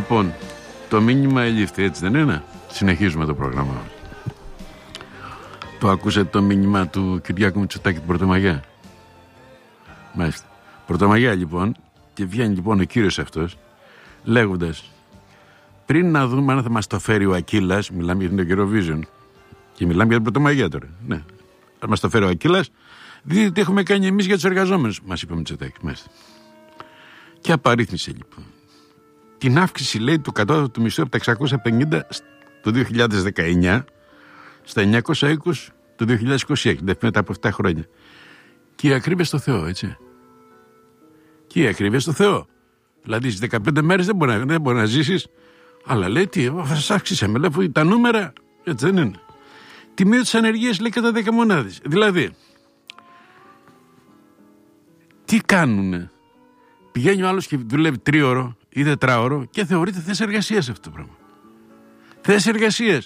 Λοιπόν, το μήνυμα ελήφθη, έτσι δεν είναι? Συνεχίζουμε το πρόγραμμα. Το ακούσατε το μήνυμα του Κυριάκου Μητσοτάκη την Πρωτομαγιά? Μάλιστα. Πρωτομαγιά λοιπόν, και βγαίνει λοιπόν ο κύριος αυτός λέγοντας, πριν να δούμε αν θα μας το φέρει ο Ακύλας, μιλάμε για την Eurovision και μιλάμε για την Πρωτομαγιά τώρα, ναι, αν μας το φέρει ο Ακύλας, δείτε τι έχουμε κάνει εμείς για τους εργαζόμενους, μας είπε ο Μητσοτάκης. Μάλιστα. Και απαρίθμησε λοιπόν την αύξηση, λέει, του κατώτατου του μισθού από τα 650 το 2019 στα 920 το 2026, μετά από 7 χρόνια. Και η ακρίβεια στο Θεό, έτσι. Και η ακρίβεια στο Θεό. Δηλαδή στις 15 μέρες δεν μπορεί να ζήσεις. Αλλά λέει τι, θα σας αύξησαμε, λέει, τα νούμερα, έτσι δεν είναι. Τιμή της ανεργίας, λέει, κατά 10 μονάδες. Δηλαδή, τι κάνουνε? Πηγαίνει ο άλλος και δουλεύει 3ωρο ή 4ωρο και θεωρείται θέση εργασίας αυτό το πράγμα. Θέση εργασίας.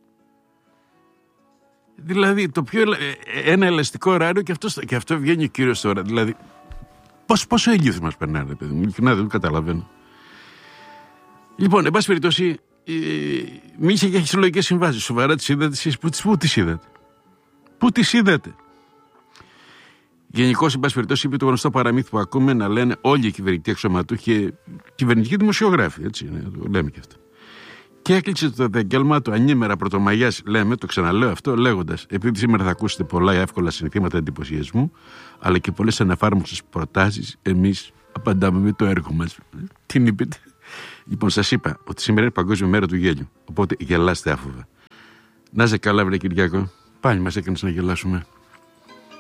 Δηλαδή, το πιο ένα ελαστικό ωράριο και αυτό βγαίνει ο κύριος τώρα. Δηλαδή, πόσο ηλίθιος μας περνάνε, παιδί μου, ειλικρινά δεν το καταλαβαίνω. Λοιπόν, εν πάση περιπτώσει, μίλησε για συλλογικές συμβάσεις. Σοβαρά τις είδατε εσείς? Πού τις είδατε? Πού τις είδατε? Γενικώς, εν πάση περιπτώσει, είπε το γνωστό παραμύθι που ακούμε να λένε όλοι οι κυβερνητικοί αξιωματούχοι και κυβερνητικοί δημοσιογράφοι. Έτσι είναι, το λέμε και αυτό. Και έκλεισε το επάγγελμά του ανήμερα Πρωτομαγιάς, λέμε, το ξαναλέω αυτό, λέγοντας: επειδή σήμερα θα ακούσετε πολλά εύκολα συνθήματα εντυπωσιασμού, αλλά και πολλές ανεφάρμοστες προτάσεις, εμείς απαντάμε με το έργο μας. Τι είπετε? Λοιπόν, σας είπα ότι σήμερα είναι Παγκόσμια Μέρα του Γέλιου. Οπότε γελάστε άφοβα. Να είσαι καλά, βρε Κυριάκο. Πάλι μας έκανες να γελάσουμε.